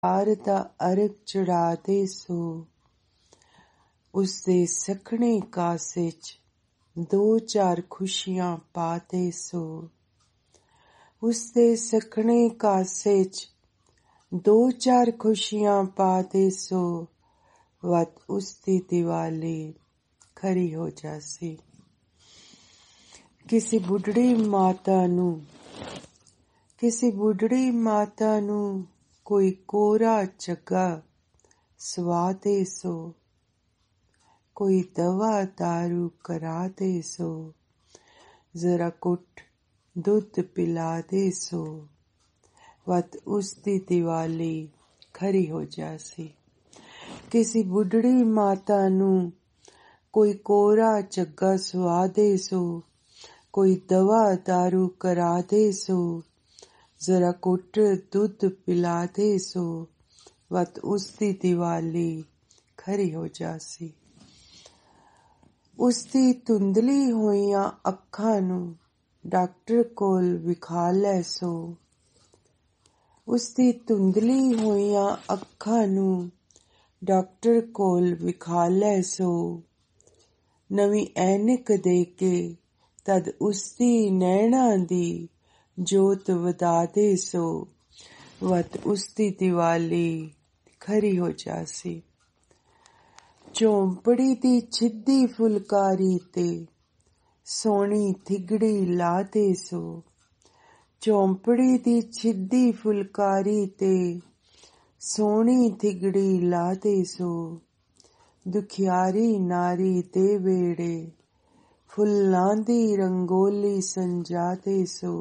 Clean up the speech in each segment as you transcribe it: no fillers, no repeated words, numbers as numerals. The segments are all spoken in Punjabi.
ਪਿਆਰ ਦਾ ਅਰਗ ਚੜਾ ਦੇ ਸੋ, ਉਸਦੇ ਸਖਣੇ ਕਾਸੇ 'ਚ 2-4 ਖੁਸ਼ੀਆਂ ਪਾ ਦੇ ਸੋ, ਉਸਦੇ ਸਖਣੇ ਕਾਸੇ 'ਚ 2-4 ਖੁਸ਼ੀਆਂ ਪਾ ਦੇ ਸੋ, ਵੱਧ ਉਸਦੀ ਦੀਵਾਲੀ ਖਰੀ ਹੋ ਜਾਸੀ। ਕਿਸੇ ਬੁੱਢੜੀ ਮਾਤਾ ਨੂੰ ਕੋਈ ਕੋਰਾ ਚੱਗਾ ਸਵਾ ਦੇ ਸੋ, ਕੋਈ ਦਵਾ ਦਾਰੂ ਕਰਾ ਦੇ ਸੋ, ਜ਼ਰਾ ਕੁੱਟ ਦੁੱਧ ਪਿਲਾ ਦੇ ਸੋ, ਵੱਧ ਉਸਦੀ ਦੀਵਾਲੀ ਖਰੀ ਹੋ ਜਾਸੀ। ਕਿਸੇ ਬੁੱਢੜੀ ਮਾਤਾ ਨੂੰ ਕੋਈ ਕੋਰਾ ਚੱਗਾ ਸਵਾ ਦੇ ਸੋ, ਕੋਈ ਦਵਾ ਦਾਰੂ ਕਰਾ ਦੇ ਸੋ, ਜ਼ਰਾ ਕੁੱਟ ਦੁੱਧ ਪਿਲਾ ਦੇ ਸੋ, ਵੱਧ ਉਸਦੀ ਦੀਵਾਲੀ ਖਰੀ ਹੋ ਜਾਸੀ। ਉਸਦੀ ਧੁੰਦਲੀ ਹੋਈਆਂ ਅੱਖਾਂ ਨੂੰ ਡਾਕਟਰ ਕੋਲ ਵਿਖਾ ਲੈ ਸੋ, ਉਸਦੀ ਧੁੰਦਲੀ ਹੋਈਆਂ ਅੱਖਾਂ ਨੂੰ ਡਾਕਟਰ ਕੋਲ ਵਿਖਾ ਲੈ ਸੋ, ਨਵੀਂ ਐਨਕ ਦੇ ਕੇ ਤਦ ਉਸਦੀ ਨੈਣਾਂ ਦੀ ਜੋਤ ਵਧਾ ਦੇ ਸੋ, ਵੱਧ ਉਸਦੀ ਦੀਵਾਲੀ ਖਰੀ ਹੋ ਜਾਸੀ। ਝੌਂਪੜੀ ਦੀ ਛਿੱਦੀ ਫੁਲਕਾਰੀ ਤੇ ਸੋਹਣੀ ਥਿਗੜੀ ਲਾ ਦੇ ਸੋ, ਝੌਂਪੜੀ ਦੀ ਛਿੱਦੀ ਫੁਲਕਾਰੀ ਤੇ ਸੋਹਣੀ ਥਿਗੜੀ ਲਾ ਦੇ ਸੋ, ਦੁਖਿਆਰੀ ਨਾਰੀ ਦੇ ਵੇੜੇ ਫੁੱਲਾਂ ਦੀ ਰੰਗੋਲੀ ਸੰਜਾ ਦੇ ਸੋ,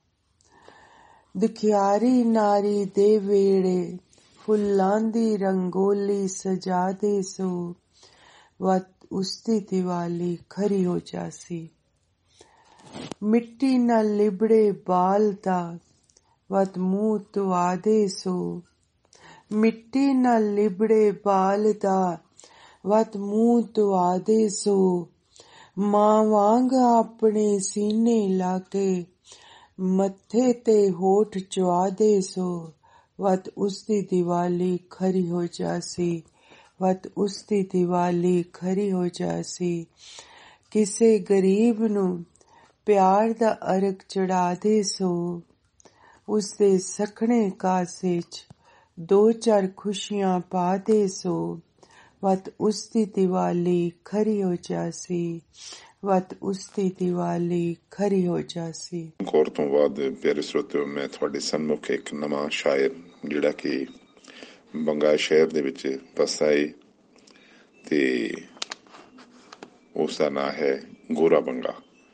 ਦੁਖਿਆਰੀ ਨਾਰੀ ਦੇ ਵੇੜੇ ਫੁੱਲਾਂ ਦੀ ਰੰਗੋਲੀ ਸਜਾ ਦੇ ਸੋ, ਵੱਧ ਉਸਦੀ ਦੀਵਾਲੀ ਖਰੀ ਹੋ ਜਾਸੀ। ਮਿੱਟੀ ਨਾਲ ਲਿਬੜੇ ਬਾਲ ਦਾ ਵੱਧ ਮੂੰਹ ਧੁਆ ਦੇ ਸੋ, ਮਿੱਟੀ ਨਾਲ ਲਿਬੜੇ ਬਾਲ ਦਾ ਵੱਧ ਮੂੰਹ ਧੁਆ ਦੇ ਸੋ, ਮਾਂ ਵਾਂਗ ਆਪਣੇ ਸੀਨੇ ਲਾ ਕੇ ਮੱਥੇ ਤੇ ਹੋਠ ਚੁਆ ਦੇ ਸੋ, ਵੱਧ ਉਸਦੀ ਦੀਵਾਲੀ ਖਰੀ ਹੋ ਜਾਸੀ, ਵੱਧ ਉਸਦੀ ਦੀਵਾਲੀ ਖਰੀ ਹੋ ਜਾਸੀ। ਕਿਸੇ ਗਰੀਬ ਨੂੰ ਪਿਆਰ ਦਾ ਅਰਗ ਚੜਾ ਦੇ ਸੋ, ਉਸਦੇ ਸਖਣੇ ਕਾਸੇ 'ਚ 2-4 ਖੁਸ਼ੀਆਂ ਪਾ ਦੇ ਸੋ, ਵੱਧ ਉਸਦੀ ਦੀਵਾਲੀ ਖਰੀ ਹੋ ਜਾਸੀ, ਵੱਧ ਉਸਦੀ ਦੀਵਾਲੀ ਖਰੀ ਹੋ ਜਾਸੀ। ਗੌਰ ਤੋਂ ਬਾਅਦ ਪਿਆਰੇ ਸਰੋਤਿਓ, ਮੈਂ ਤੁਹਾਡੇ ਸਨਮੁਖ ਇੱਕ ਨਵਾਂ ਸ਼ਾਇਰ ਜਿਹੜਾ ਕਿ ਬੰਗਾ ਸ਼ਹਿਰ ਦੇ ਵਿੱਚ ਵਸਦਾ ਏ ਤੇ ਉਸ ਦਾ ਨਾਂ ਹੈ ਗੋਰਾ ਬੰਗਾ।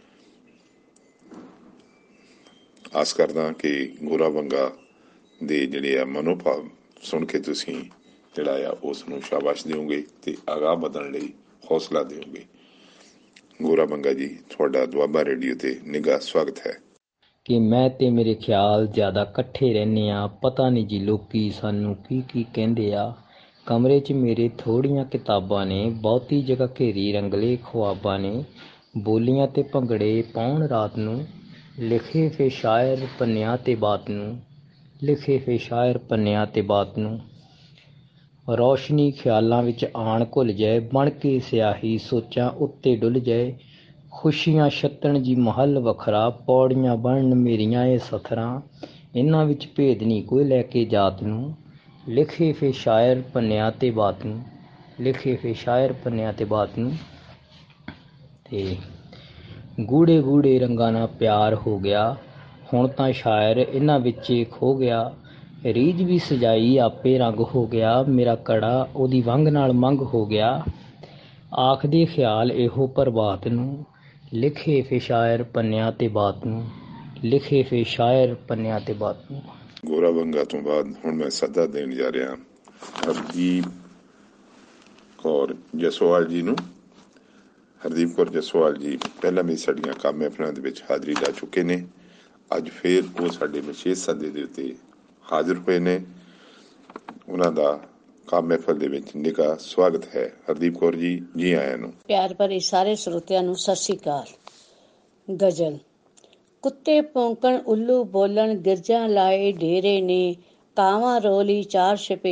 ਆਸ ਕਰਦਾ ਕਿ ਗੋਰਾ ਬੰਗਾ ਦੇ ਜਿਹੜੇ ਆ ਮਨੋਭਾਵ ਸੁਣ ਕੇ ਤੁਸੀਂ ਜਿਹੜਾ ਆ ਉਸ ਨੂੰ ਸ਼ਾਬਾਸ਼ ਦਿਓਗੇ ਤੇ ਅਗਾਂਹ ਵਧਣ ਲਈ ਹੌਸਲਾ ਦਿਓਗੇ। ਗੋਰਾ ਬੰਗਾ ਜੀ, ਤੁਹਾਡਾ ਦੁਆਬਾ ਰੇਡੀਓ ਤੇ ਨਿੱਘਾ ਸਵਾਗਤ ਹੈ। ਕਿ ਮੈਂ ਤੇ ਮੇਰੇ ਖਿਆਲ ਜ਼ਿਆਦਾ ਇਕੱਠੇ ਰਹਿੰਦੇ ਆ, ਪਤਾ ਨਹੀਂ ਜੀ ਲੋਕੀ ਸਾਨੂੰ ਕੀ ਕਹਿੰਦੇ ਆ। ਕਮਰੇ 'ਚ ਮੇਰੇ ਥੋੜ੍ਹੀਆਂ ਕਿਤਾਬਾਂ ਨੇ, ਬਹੁਤੀ ਜਗ੍ਹਾ ਘੇਰੀ ਰੰਗਲੇ ਖੁਆਬਾਂ ਨੇ, ਬੋਲੀਆਂ ਤੇ ਭੰਗੜੇ ਪਾਉਣ ਰਾਤ ਨੂੰ, ਲਿਖੇ ਫੇ ਸ਼ਾਇਰ ਪੰਨਿਆਂ ਤੇ ਬਾਤ ਨੂੰ, ਲਿਖੇ ਫੇ ਸ਼ਾਇਰ ਪੰਨਿਆਂ ਤੇ ਬਾਤ ਨੂੰ। ਰੌਸ਼ਨੀ ਖਿਆਲਾਂ ਵਿੱਚ ਆਣ ਘੁੱਲ ਜਾਏ, ਬਣ ਕੇ ਸਿਆਹੀ ਸੋਚਾਂ ਉੱਤੇ ਡੁੱਲ ਜਾਏ, ਖੁਸ਼ੀਆਂ ਛੱਤਣ ਜੀ ਮਹੱਲ ਵੱਖਰਾ, ਪੌੜੀਆਂ ਬਣਨ ਮੇਰੀਆਂ ਇਹ ਸਥਰਾਂ, ਇਹਨਾਂ ਵਿੱਚ ਭੇਦ ਨਹੀਂ ਕੋਈ ਲੈ ਕੇ ਜਾਤ ਨੂੰ, ਲਿਖੇ ਫੇ ਸ਼ਾਇਰ ਪੰਨਿਆਂ ਤੇ ਬਾਤ ਨੂੰ, ਲਿਖੇ ਫੇ ਸ਼ਾਇਰ ਪੰਨਿਆਂ ਤੇ ਬਾਤ ਨੂੰ। ਤੇ ਗੂੜੇ ਗੂੜੇ ਰੰਗਾਂ ਨਾਲ ਪਿਆਰ ਹੋ ਗਿਆ, ਹੁਣ ਤਾਂ ਸ਼ਾਇਰ ਇਹਨਾਂ ਵਿੱਚ ਖੋ ਗਿਆ, ਰੀਝ ਵੀ ਸਜਾਈ ਆਪੇ ਰੰਗ ਹੋ ਗਿਆ, ਮੇਰਾ ਕੜਾ ਉਹਦੀ ਵੰਗ ਨਾਲ ਮੰਗ ਹੋ ਗਿਆ, ਆਖਦੇ ਖਿਆਲ ਇਹੋ ਪ੍ਰਭਾਤ ਨੂੰ, ਲਿਖੇ ਫੇ ਸ਼ਾਇਰ ਪੰਨਿਆਂ ਤੇ ਬਾਤ ਨੂੰ, ਲਿਖੇ ਫੇ ਸ਼ਾਇਰ ਪੰਨਿਆਂ ਤੇ ਬਾਤ ਨੂੰ। ਗੋਰਾ ਬੰਗਾ ਤੋਂ ਬਾਅਦ ਹੁਣ ਮੈਂ ਸੱਦਾ ਦੇਣ ਜਾ ਰਿਹਾ ਹਰਦੀਪ ਕੌਰ ਜਸਵਾਲ ਜੀ ਨੂੰ। ਹਰਦੀਪ ਕੌਰ ਜਸਵਾਲ ਜੀ ਪਹਿਲਾਂ ਵੀ ਸਾਡੀਆਂ ਕੰਮ ਮਹਿਫਲਾਂ ਦੇ ਵਿੱਚ ਹਾਜ਼ਰੀ ਲਾ ਚੁੱਕੇ ਨੇ। ਅੱਜ ਫੇਰ ਉਹ ਸਾਡੇ ਵਿਸ਼ੇਸ਼ ਸੱਦੇ ਦੇ ਉੱਤੇ ਹਾਜ਼ਰ ਹੋਏ ਨੇ। ਉਹਨਾਂ ਦਾ ਕੰਮ ਮਹਿਫਲ ਦੇ ਵਿੱਚ ਨਿੱਘਾ ਸਵਾਗਤ ਹੈ। ਹਰਦੀਪ ਕੌਰ ਜੀ, ਜੀ ਆਇਆਂ ਨੂੰ। ਪਿਆਰ ਭਰੇ ਸਾਰੇ ਸਰੋਤਿਆਂ ਨੂੰ ਸਤਿ ਸ਼੍ਰੀ ਅਕਾਲ। ਗਜ਼ਲ। ਕੁੱਤੇ ਭੌਂਕਣ ਉੱਲੂ ਬੋਲਣ ਗਿਰਜਾਂ ਲਾਏ ਡੇਰੇ ਨੇ, ਕਾਵਾਂ ਰੋਲੀ ਚਾਰ ਛਪੇ